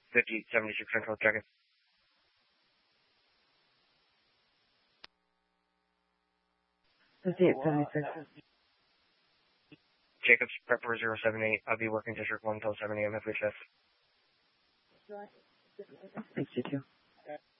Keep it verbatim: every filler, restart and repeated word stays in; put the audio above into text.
fifty seventy-six Central, checking. fifty-eight seventy-six. Jacobs, prep for zero seven eight. I'll be working District one until seven a m F H S. Thanks, you too.